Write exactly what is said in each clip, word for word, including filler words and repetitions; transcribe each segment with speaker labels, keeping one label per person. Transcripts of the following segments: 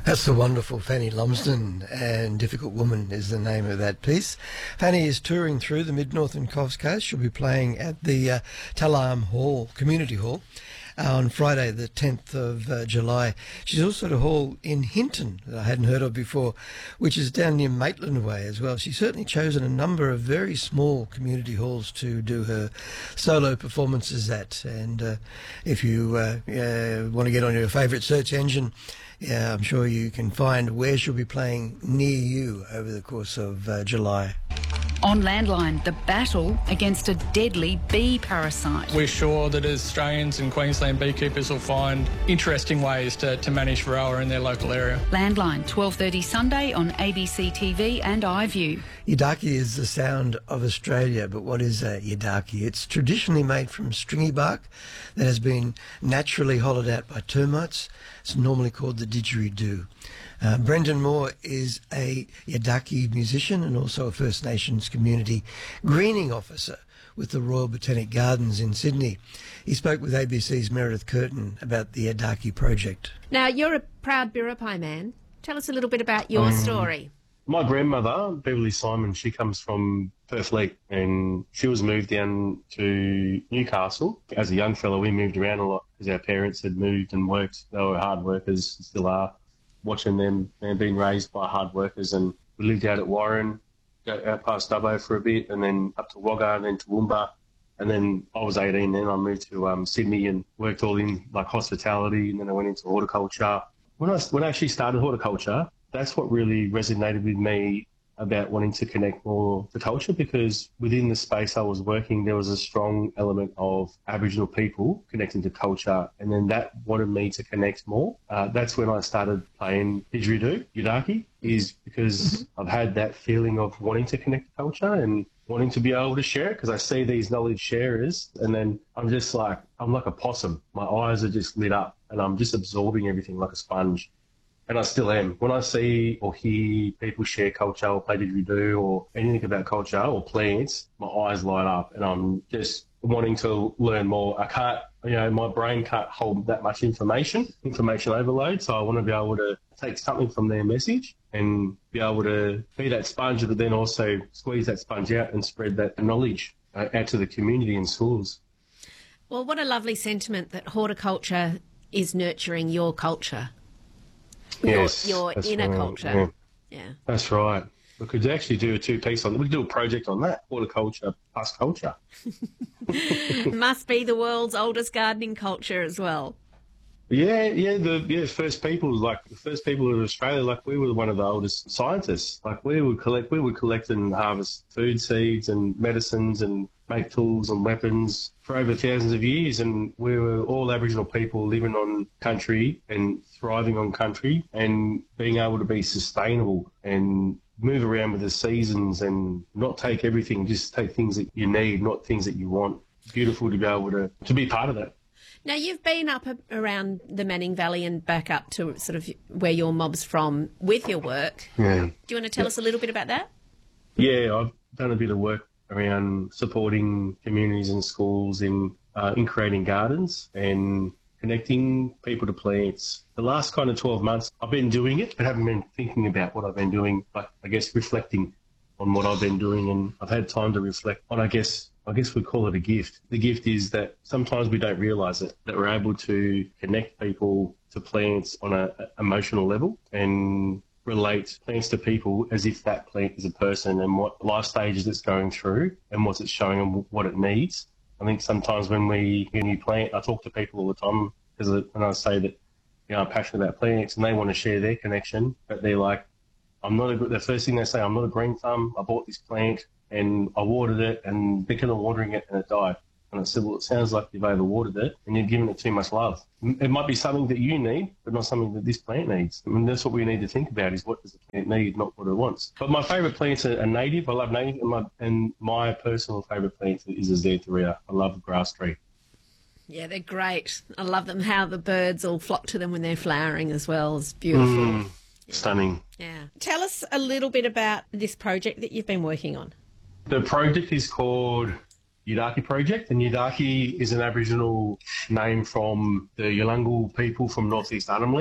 Speaker 1: That's the wonderful Fanny Lumsden, and Difficult Woman is the name of that piece. Fanny is touring through the Mid-North and Coffs Coast. She'll be playing at the uh, Talarm Hall, Community Hall, uh, on Friday the tenth of uh, July. She's also at a hall in Hinton that I hadn't heard of before, which is down near Maitland Way as well. She's certainly chosen a number of very small community halls to do her solo performances at. And uh, if you uh, uh, want to get on your favourite search engine, yeah, I'm sure you can find where she'll be playing near you over the course of uh, July.
Speaker 2: On Landline, the battle against a deadly bee parasite.
Speaker 3: We're sure that Australians and Queensland beekeepers will find interesting ways to, to manage Varroa in their local area.
Speaker 2: Landline, twelve thirty Sunday on A B C T V and iView.
Speaker 1: Yidaki is the sound of Australia, but what is a yidaki? It's traditionally made from stringy bark that has been naturally hollowed out by termites. It's normally called the didgeridoo. Uh, Brendan Moore is a Yidaki musician and also a First Nations community greening officer with the Royal Botanic Gardens in Sydney. He spoke with A B C's Meredith Curtin about the Yidaki project.
Speaker 4: Now, you're a proud Biripi man. Tell us a little bit about your um, story.
Speaker 5: My grandmother, Beverly Simon, she comes from Perth Lake, and she was moved down to Newcastle. As a young fellow, we moved around a lot because our parents had moved and worked. They were hard workers, still are. Watching them and being raised by hard workers, and we lived out at Warren, out past Dubbo for a bit, and then up to Wagga, and then to Toowoomba, and then I was eighteen. Then I moved to um, Sydney and worked all in like hospitality, and then I went into horticulture. When I when I actually started horticulture, that's what really resonated with me about wanting to connect more to culture, because within the space I was working, there was a strong element of Aboriginal people connecting to culture, and then that wanted me to connect more. Uh, that's when I started playing didgeridoo, Yidaki, is because mm-hmm. I've had that feeling of wanting to connect to culture and wanting to be able to share it, because I see these knowledge sharers, and then I'm just like, I'm like a possum. My eyes are just lit up, and I'm just absorbing everything like a sponge. And I still am. When I see or hear people share culture or play didgeridoo or anything about culture or plants, my eyes light up and I'm just wanting to learn more. I can't, you know, my brain can't hold that much information, information overload. So I want to be able to take something from their message and be able to be that sponge, but then also squeeze that sponge out and spread that knowledge uh, out to the community and schools.
Speaker 4: Well, what a lovely sentiment that horticulture is nurturing your culture.
Speaker 5: Yes,
Speaker 4: your, your inner
Speaker 5: right.
Speaker 4: culture.
Speaker 5: Yeah.
Speaker 4: yeah.
Speaker 5: That's right. We could actually do a two-piece on it. We could do a project on that, horticulture plus culture.
Speaker 4: Must be the world's oldest gardening culture as well.
Speaker 5: Yeah, yeah, the yeah, first people, like the first people in Australia, like we were one of the oldest scientists. Like we would collect, we would collect and harvest food seeds and medicines and make tools and weapons for over thousands of years. And we were all Aboriginal people living on country and thriving on country and being able to be sustainable and move around with the seasons and not take everything, just take things that you need, not things that you want. It's beautiful to be able to, to be part of that.
Speaker 4: Now, you've been up around the Manning Valley and back up to sort of where your mob's from with your work.
Speaker 5: Yeah.
Speaker 4: Do you want to tell yeah. us a little bit about that?
Speaker 5: Yeah, I've done a bit of work around supporting communities and schools in uh, in creating gardens and connecting people to plants. The last kind of twelve months, I've been doing it, but haven't been thinking about what I've been doing, but I guess reflecting on what I've been doing, and I've had time to reflect on, I guess, I guess we call it a gift. The gift is that sometimes we don't realise it, that we're able to connect people to plants on an emotional level and relate plants to people as if that plant is a person and what life stages it's going through and what it's showing and what it needs. I think sometimes when we get a new plant, I talk to people all the time because when I say that, you know, I'm passionate about plants and they want to share their connection, but they're like, I'm not a, the first thing they say, I'm not a green thumb, I bought this plant and I watered it and thinking of watering it and it died. And I said, well, it sounds like you've overwatered it and you're giving it too much love. It might be something that you need, but not something that this plant needs. I mean, that's what we need to think about is what does the plant need, not what it wants. But my favourite plants are, are native. I love native. And my, and my personal favourite plant is a Xanthorrhoea. I love the grass tree.
Speaker 4: Yeah, they're great. I love them, how the birds all flock to them when they're flowering as well. It's beautiful.
Speaker 5: Mm,
Speaker 4: yeah.
Speaker 5: Stunning.
Speaker 4: Yeah. Tell us a little bit about this project that you've been working on.
Speaker 5: The project is called Yidaki Project, and Yidaki is an Aboriginal name from the Yolngu people from northeast Arnhem Land.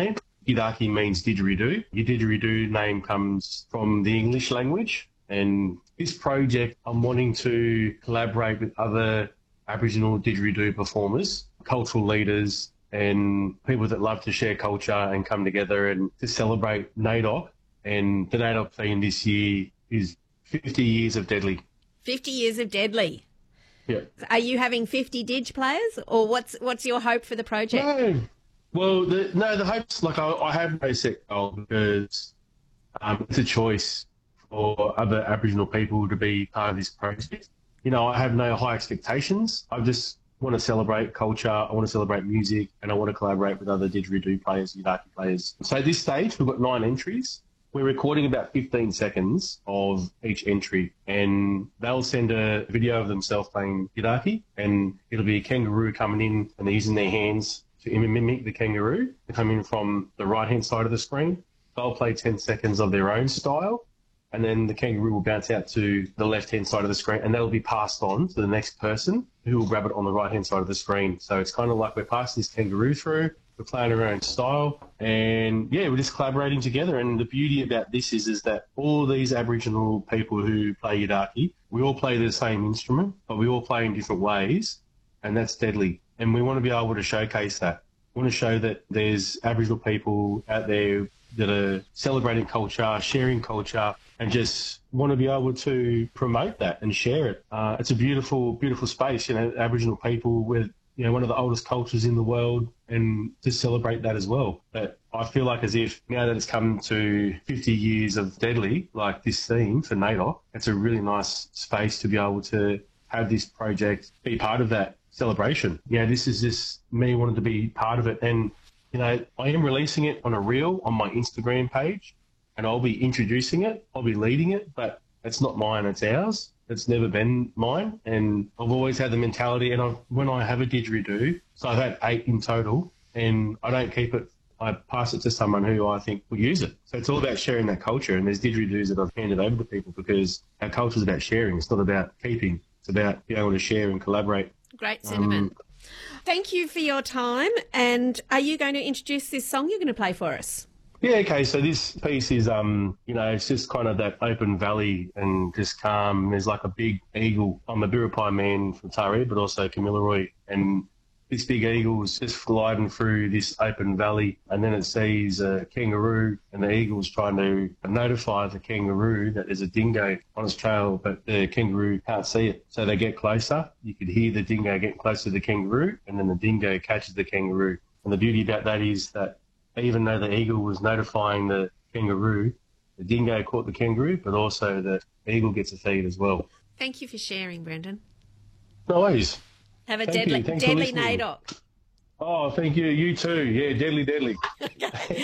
Speaker 5: Yidaki means didgeridoo. Your didgeridoo name comes from the English language. And this project, I'm wanting to collaborate with other Aboriginal didgeridoo performers, cultural leaders, and people that love to share culture and come together and to celebrate N A I D O C. And the N A I D O C theme this year is fifty years of Deadly.
Speaker 4: fifty years of Deadly.
Speaker 5: Yeah.
Speaker 4: Are you having fifty Didge players, or what's what's your hope for the project?
Speaker 5: No. Well, the, no, the hope's like I, I have no set goal because um, it's a choice for other Aboriginal people to be part of this project. You know, I have no high expectations. I just want to celebrate culture, I want to celebrate music, and I want to collaborate with other didgeridoo players, Yidaki players. So at this stage, we've got nine entries. We're recording about fifteen seconds of each entry, and they'll send a video of themselves playing Yidaki, and it'll be a kangaroo coming in, and they're using their hands to mimic the kangaroo. They come in from the right-hand side of the screen. They'll play ten seconds of their own style, and then the kangaroo will bounce out to the left-hand side of the screen, and that'll be passed on to the next person who will grab it on the right-hand side of the screen. So it's kind of like we're passing this kangaroo through, we're playing our own style, and yeah, we're just collaborating together. And the beauty about this is, is that all these Aboriginal people who play Yidaki, we all play the same instrument, but we all play in different ways, and that's Deadly. And we want to be able to showcase that. We want to show that there's Aboriginal people out there that are celebrating culture, sharing culture, and just want to be able to promote that and share it. Uh, it's a beautiful, beautiful space. You know, Aboriginal people, we're, you know, one of the oldest cultures in the world, and to celebrate that as well. But I feel like as if now that it's come to fifty years of Deadly, like this theme for N A I D O C, it's a really nice space to be able to have this project be part of that celebration. You know, this is just me wanting to be part of it. And, you know, I am releasing it on a reel on my Instagram page, and I'll be introducing it, I'll be leading it, but it's not mine, it's ours. It's never been mine, and I've always had the mentality, and I've, when I have a didgeridoo, so I've had eight in total, and I don't keep it, I pass it to someone who I think will use it. So it's all about sharing that culture, and there's didgeridoos that I've handed over to people because our culture is about sharing. It's not about keeping. It's about being able to share and collaborate.
Speaker 4: Great sentiment. Um, Thank you for your time. And are you going to introduce this song you're going to play for us?
Speaker 5: Yeah, okay, so this piece is, um, you know, it's just kind of that open valley and just calm. There's like a big eagle. I'm a Biripi man from Taree, but also Kamilaroi, and this big eagle's just gliding through this open valley, and then it sees a kangaroo, and the eagle's trying to notify the kangaroo that there's a dingo on its trail, but the kangaroo can't see it. So they get closer. You could hear the dingo getting closer to the kangaroo, and then the dingo catches the kangaroo. And the beauty about that is that even though the eagle was notifying the kangaroo, the dingo caught the kangaroo, but also the eagle gets a feed as well.
Speaker 4: Thank you for sharing, Brendan.
Speaker 5: No worries.
Speaker 4: Have a
Speaker 5: Thank
Speaker 4: deadly,
Speaker 5: you. Thanks
Speaker 4: deadly
Speaker 5: for
Speaker 4: N A
Speaker 5: listening.
Speaker 4: I D O C.
Speaker 5: Oh, thank you. You too. Yeah, deadly, deadly.